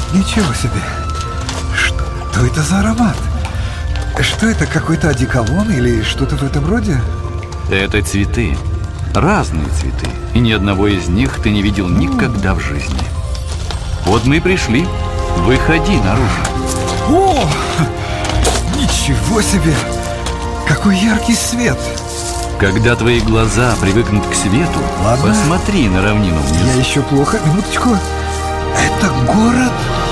Ничего себе. Что это за аромат? Что это, какой-то одеколон или что-то в этом роде? Это цветы. Разные цветы. И ни одного из них ты не видел никогда в жизни. Вот мы и пришли. Выходи наружу. О! Ничего себе! Какой яркий свет! Когда твои глаза привыкнут к свету, Ладно. посмотри на равнину вниз. Я еще плохо, минуточку. Это город?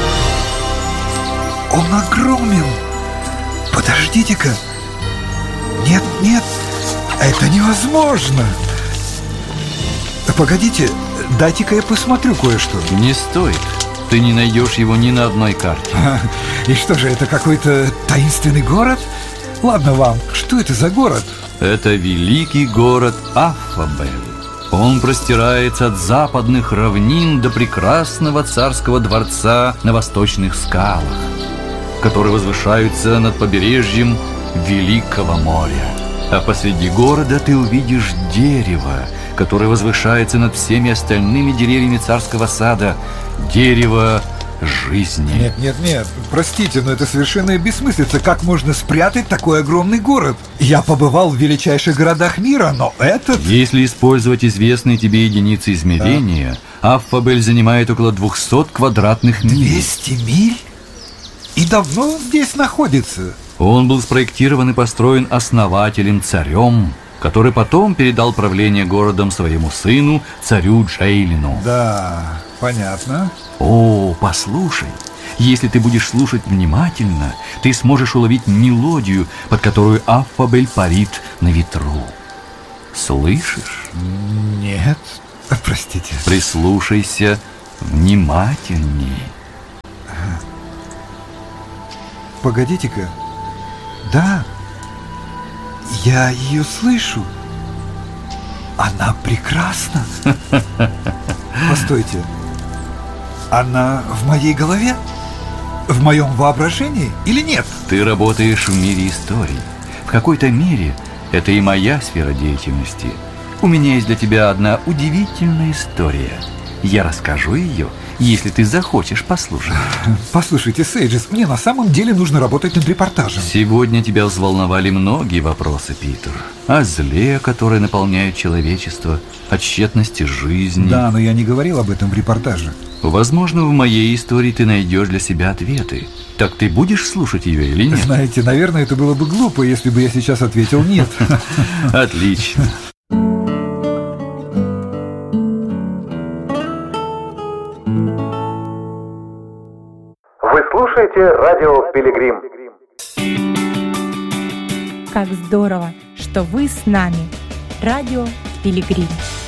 Он огромен. Подождите-ка. Нет, это невозможно. Погодите, дайте-ка я посмотрю кое-что. Не стоит. Ты не найдешь его ни на одной карте. И что же, это какой-то таинственный город? Ладно вам, что это за город? Это великий город Аффабель. Он простирается от западных равнин до прекрасного царского дворца на восточных скалах, которые возвышаются над побережьем Великого моря. А посреди города ты увидишь дерево, которое возвышается над всеми остальными деревьями царского сада. Дерево жизни. Нет, простите, но это совершенная бессмыслица. Как можно спрятать такой огромный город? Я побывал в величайших городах мира, но этот... Если использовать известные тебе единицы измерения, Аффабель занимает около 200 квадратных миль. 200 миль? И давно он здесь находится? Он был спроектирован и построен основателем-царем, который потом передал правление городом своему сыну, царю Джейлину. Да, понятно. О, послушай, если ты будешь слушать внимательно, ты сможешь уловить мелодию, под которую Аффабель парит на ветру. Слышишь? Нет, простите. Прислушайся внимательней. Погодите-ка. Да, я ее слышу. Она прекрасна. Постойте. Она в моей голове? В моем воображении или нет? Ты работаешь в мире историй. В какой-то мере это и моя сфера деятельности. У меня есть для тебя одна удивительная история. Я расскажу ее, если ты захочешь послушать. Послушайте, Сейджес, мне на самом деле нужно работать над репортажем. Сегодня тебя взволновали многие вопросы, Питер. О зле, которое наполняет человечество, о тщетности жизни. Да, но я не говорил об этом в репортаже. Возможно, в моей истории ты найдешь для себя ответы. Так ты будешь слушать ее или нет? Знаете, наверное, это было бы глупо, если бы я сейчас ответил нет. Отлично. Вы слушаете радио «Пилигрим». Как здорово, что вы с нами. Радио «Пилигрим».